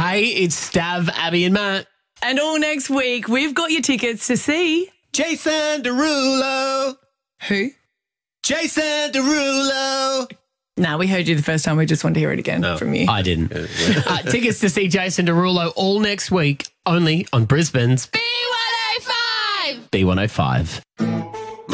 Hey, it's Stav, Abby and Matt. And all next week, we've got your tickets to see... Jason Derulo. Who? Jason Derulo. Nah, we heard you the first time. We just wanted to hear it again from you. I didn't. Tickets to see Jason Derulo all next week, only on Brisbane's B105. B105.